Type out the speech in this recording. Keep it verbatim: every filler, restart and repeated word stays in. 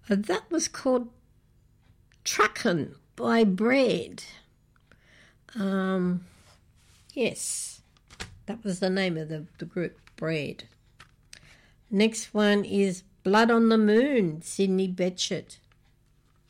Uh, that was called Truckin' by Bread. Um, yes, that was the name of the, the group, Bread. Next one is Blood on the Moon, Sidney Bechet.